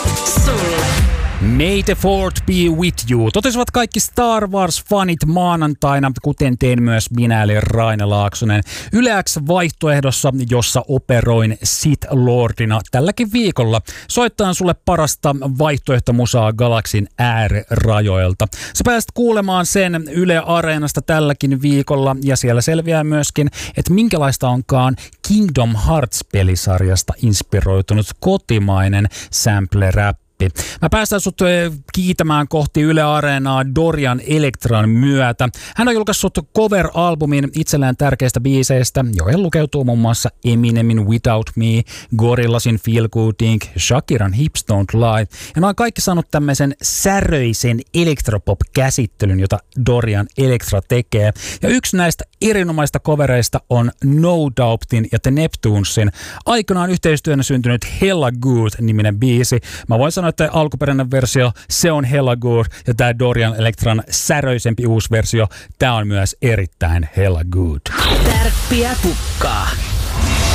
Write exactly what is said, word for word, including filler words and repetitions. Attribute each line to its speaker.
Speaker 1: Sulle.
Speaker 2: May the fourth be with you. Totesivat kaikki Star Wars-fanit maanantaina, kuten tein myös minä, eli Raine Laaksonen. Yle X-vaihtoehdossa, jossa operoin Sith Lordina tälläkin viikolla. Soittaan sulle parasta vaihtoehtomusaa galaksin äärirajoilta. Sä pääset kuulemaan sen Yle Areenasta tälläkin viikolla, ja siellä selviää myöskin, että minkälaista onkaan Kingdom Hearts-pelisarjasta inspiroitunut kotimainen sample-rap. Mä päästän sut kiitämään kohti Yle Areenaa Dorian Electran myötä. Hän on julkaissut cover-albumin itselleen tärkeistä biiseistä, joihin lukeutuu muun muassa Eminemin Without Me, Gorillasin Feel Good Inc, Shakiran Hips Don't Lie. Ja ne on kaikki saanut tämmöisen säröisen elektropop-käsittelyn, jota Dorian Electra tekee. Ja yksi näistä erinomaista covereista on No Doubtin ja The Neptunesin aikanaan yhteistyönä syntynyt Hella Good-niminen biisi. Mä voin sanoa, että alkuperäinen versio, se on hella good, ja tää Dorian Electran säröisempi uusi versio, tää on myös erittäin hella good.
Speaker 1: Tärppiä pukkaa.